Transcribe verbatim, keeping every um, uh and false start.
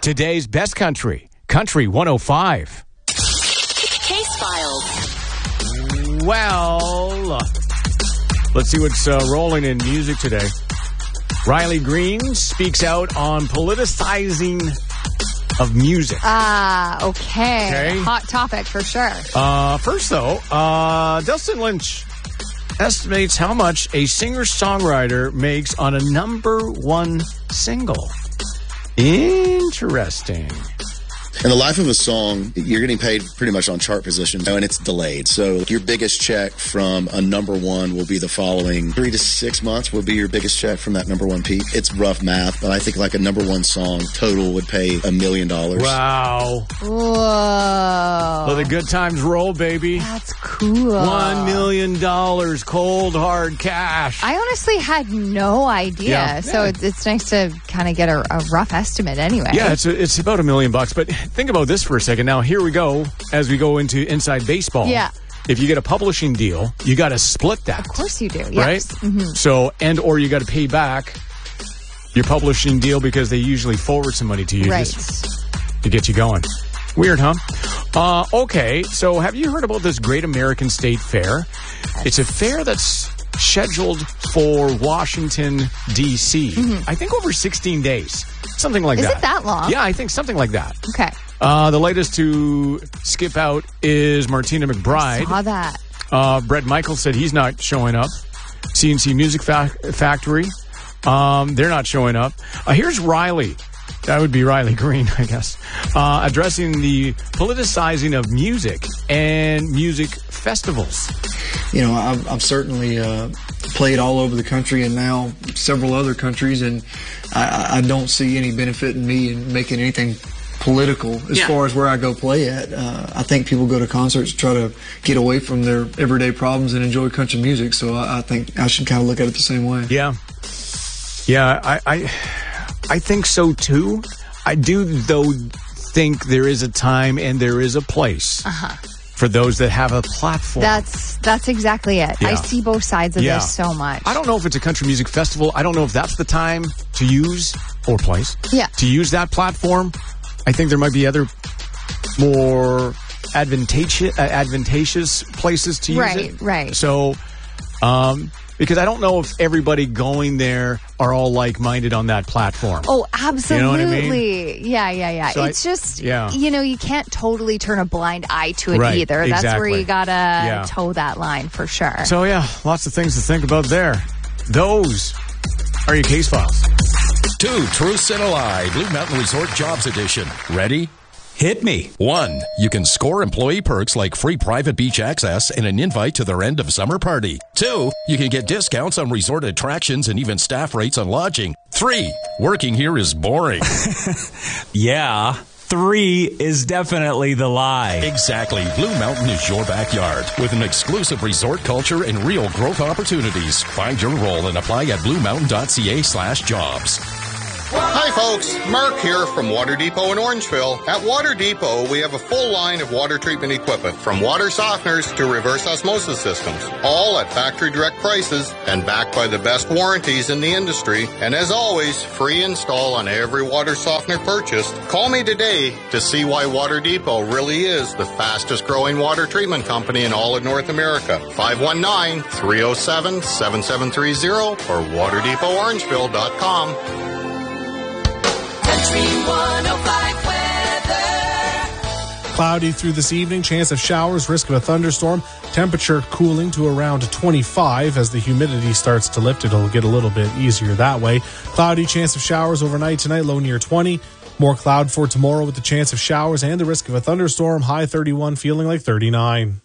Today's best country, Country one oh five. Case files. Well, let's see what's uh, rolling in music today. Riley Green speaks out on politicizing of music. Ah, uh, okay. okay. Hot topic for sure. Uh, first, though, uh, Dustin Lynch estimates how much a singer-songwriter makes on a number one single. Interesting. In the life of a song, you're getting paid pretty much on chart position, and it's delayed. So your biggest check from a number one will be the following three to six months will be your biggest check from that number one peak. It's rough math, but I think like a number one song total would pay a million dollars. Wow. Whoa. Let the good times roll, baby. That's cool. One million dollars, cold, hard cash. I honestly had no idea. Yeah. So Yeah. It's, it's nice to kind of get a, a rough estimate anyway. Yeah, it's, a, it's about a million bucks, but think about this for a second. Now, here we go as we go into Inside Baseball. Yeah. If you get a publishing deal, you got to split that. Of course you do. Yes. Right? Mm-hmm. So, and or you got to pay back your publishing deal because they usually forward some money to you Right. just to get you going. Weird, huh? Uh, okay, so have you heard about this Great American State Fair? It's a fair that's scheduled for Washington, D C Mm-hmm. I think over sixteen days. Something like Is that. it that long? Yeah, I think something like that. Okay. Uh, the latest to skip out is Martina McBride. Saw that. Uh, Bret Michaels said he's not showing up. C N C Music Fa- Factory, um, they're not showing up. Uh, here's Riley. That would be Riley Green, I guess. Uh, addressing the politicizing of music and music festivals. You know, I've, I've certainly uh, played all over the country and now several other countries, and I, I don't see any benefit in me in making anything political as Yeah. far as where I go play at. Uh, I think people go to concerts to try to get away from their everyday problems and enjoy country music, so I, I think I should kind of look at it the same way. Yeah. Yeah, I, I, I think so too. I do, though, think there is a time and there is a place Uh-huh. for those that have a platform. That's that's exactly it. Yeah. I see both sides of Yeah. this so much. I don't know if it's a country music festival. I don't know if that's the time to use, or place, Yeah. to use that platform. I think there might be other more advantageous, uh, advantageous places to use Right, it. right. So, um, because I don't know if everybody going there are all like-minded on that platform. Oh, absolutely. You know what I mean? Yeah, yeah, yeah. So it's I- just, yeah. you know, you can't totally turn a blind eye to it Right, either. That's where exactly. you gotta Yeah. toe that line for sure. So, yeah, lots of things to think about there. Those are your case files. Two truths and a lie. Blue Mountain Resort Jobs Edition. Ready? Hit me. One, you can score employee perks like free private beach access and an invite to their end of summer party. Two, you can get discounts on resort attractions and even staff rates on lodging. Three, working here is boring. Yeah. Three is definitely the lie. Exactly. Blue Mountain is your backyard with an exclusive resort culture and real growth opportunities. Find your role and apply at bluemountain.ca slash jobs. Hi folks, Mark here from Water Depot in Orangeville. At Water Depot, we have a full line of water treatment equipment, from water softeners to reverse osmosis systems, all at factory direct prices and backed by the best warranties in the industry. And as always, free install on every water softener purchased. Call me today to see why Water Depot really is the fastest growing water treatment company in all of North America. five one nine, three oh seven, seven seven three zero or water depot orangeville dot com. Cloudy through this evening, chance of showers, risk of a thunderstorm, temperature cooling to around twenty-five. As the humidity starts to lift, it'll get a little bit easier that way. Cloudy, chance of showers overnight tonight, low near twenty. More cloud for tomorrow with the chance of showers and the risk of a thunderstorm, high thirty-one, feeling like thirty-nine.